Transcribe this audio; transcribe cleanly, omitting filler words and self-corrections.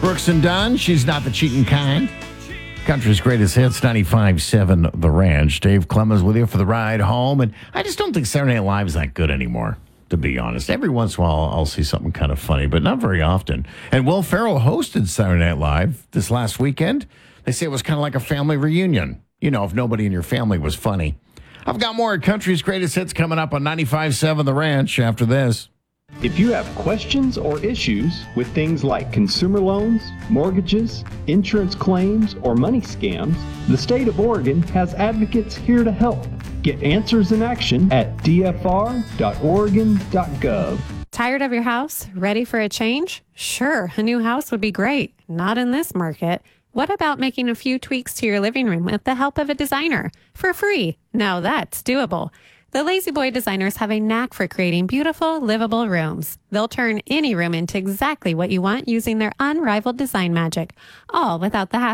Brooks and Dunn, she's not the cheating kind. Country's greatest hits, 95.7 The Ranch. Dave Clemens with you for the ride home. And I just don't think Saturday Night Live is that good anymore, to be honest. Every once in a while, I'll see something kind of funny, but not very often. And Will Ferrell hosted Saturday Night Live this last weekend. They say it was kind of like a family reunion. You know, if nobody in your family was funny. I've got more Country's greatest hits coming up on 95.7 The Ranch after this. If you have questions or issues with things like consumer loans, mortgages, insurance claims, or money scams, the state of Oregon has advocates here to help. Get answers in action at dfr.oregon.gov. Tired of your house? Ready for a change? Sure, a new house would be great. Not in this market. What about making a few tweaks to your living room with the help of a designer? For free. Now that's doable. The Lazy Boy designers have a knack for creating beautiful, livable rooms. They'll turn any room into exactly what you want using their unrivaled design magic, all without the hassle